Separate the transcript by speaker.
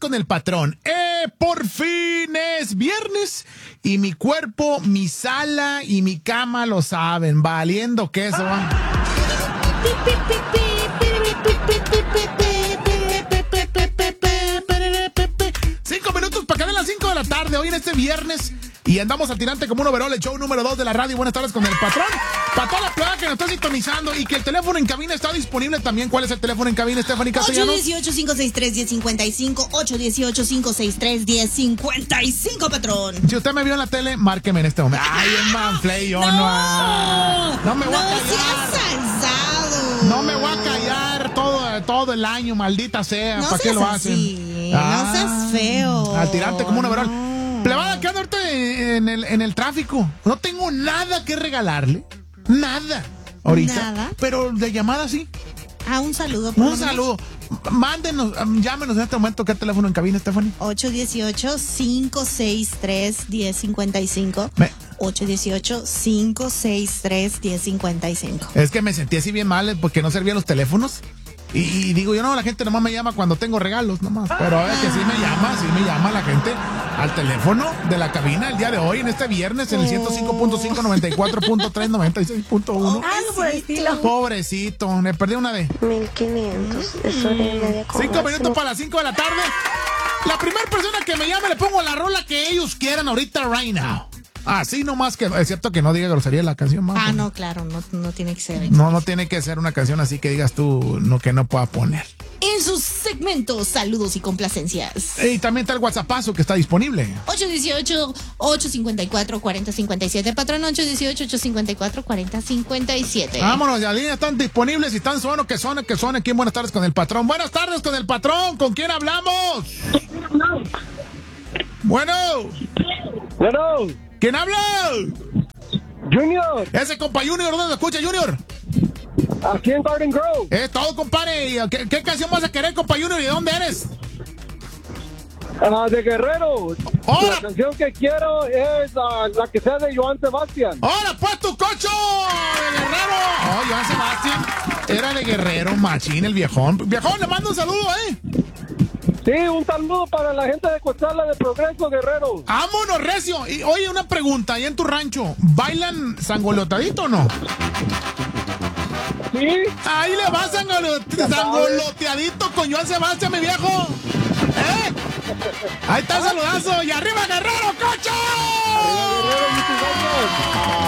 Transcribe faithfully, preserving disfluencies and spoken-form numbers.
Speaker 1: con el patrón. ¡Eh! Por fin es viernes y mi cuerpo, mi sala y mi cama lo saben. Valiendo queso. ¿Va? Cinco minutos para que den las cinco de la tarde hoy en este viernes. Y andamos al tirante como un overall, el show número dos de la radio. Buenas tardes con el patrón. Para toda la plaga que nos está sintonizando y que el teléfono en cabina está disponible también. ¿Cuál es el teléfono en cabina, Stephanie Castellanos?
Speaker 2: ocho uno ocho, cinco seis tres, uno cero cinco cinco. ocho uno ocho, cinco seis tres, uno cero cinco cinco, patrón.
Speaker 1: Si usted me vio en la tele, márqueme en este momento. Ay, en Manflay, yo no. No, no me voy
Speaker 2: no
Speaker 1: a callar.
Speaker 2: seas alzado.
Speaker 1: No me voy a callar todo, todo el año, maldita sea.
Speaker 2: No
Speaker 1: ¿Para qué lo hacen?
Speaker 2: Así.
Speaker 1: Ah,
Speaker 2: no seas feo.
Speaker 1: Al tirante como un overall.
Speaker 2: No.
Speaker 1: Plebada, ¿qué anda ahorita en el, en el tráfico? No tengo nada que regalarle. Nada. Ahorita.
Speaker 2: Nada.
Speaker 1: Pero de llamada sí.
Speaker 2: Ah, un saludo. Por
Speaker 1: Un saludo. Mándenos, llámenos en este momento. ¿Qué teléfono en cabina, Stephanie?
Speaker 2: ocho uno ocho, cinco seis tres, uno cero cinco cinco.
Speaker 1: Me...
Speaker 2: ocho uno ocho, cinco seis tres, uno cero cinco cinco.
Speaker 1: Es que me sentí así bien mal porque no servían los teléfonos. Y, y digo yo, no, la gente nomás me llama cuando tengo regalos, nomás. Pero es que sí me llama, sí me llama la gente al teléfono de la cabina el día de hoy, en este viernes, en el ciento cinco punto cinco, noventa y cuatro punto tres, noventa y seis punto uno.
Speaker 3: Algo por el estilo.
Speaker 1: Pobrecito, me perdí una de...
Speaker 3: mil quinientos, eso de media con
Speaker 1: Cinco
Speaker 3: más,
Speaker 1: minutos
Speaker 3: ¿no?
Speaker 1: para las cinco de la tarde. La primera persona que me llame le pongo la rola que ellos quieran ahorita, right now. Así nomás, que es cierto que no diga grosería la canción más.
Speaker 2: Ah, no, claro, no, no tiene que ser.
Speaker 1: No, no tiene que ser una canción así que digas tú no, que no pueda poner.
Speaker 2: En sus segmentos, saludos y complacencias.
Speaker 1: Y también está el WhatsAppazo que está disponible.
Speaker 2: ocho uno ocho, ocho cinco cuatro, cuatro cero cinco siete, patrón. Ocho uno ocho, ocho cinco cuatro, cuatro cero cinco siete.
Speaker 1: Vámonos, las líneas están disponibles y están sueno que suene, que suene. Aquí en Buenas tardes con el patrón. Buenas tardes con el patrón. ¿Con quién hablamos? Bueno.
Speaker 4: Bueno.
Speaker 1: ¿Quién habla?
Speaker 4: Junior.
Speaker 1: Ese compa Junior, ¿dónde lo escucha, Junior?
Speaker 4: Aquí en Garden Grove.
Speaker 1: Es todo, compadre. ¿Qué, ¿Qué canción vas a querer, compa Junior? ¿Y de dónde eres?
Speaker 4: Uh, de Guerrero.
Speaker 1: ¡Hola!
Speaker 4: La canción que quiero es uh, la que sea de Joan Sebastián.
Speaker 1: ¡Hola, pues tu cocho! ¡De Guerrero! Oh, Joan Sebastián era de Guerrero, machín, el viejón. Viejón, le mando un saludo, ¿eh?
Speaker 4: Sí, un saludo para la gente de Cuetala de Progreso, Guerrero.
Speaker 1: ¡Vámonos, recio! Y oye, una pregunta, ahí en tu rancho, ¿bailan sangolotadito o no?
Speaker 4: Sí.
Speaker 1: Ahí le vas sangolote- sangoloteadito con Joan Sebastián, mi viejo. ¿Eh? Ahí está el saludazo. ¡Y arriba, Guerrero, cocho!
Speaker 4: Arriba, Guerrero, muchos años.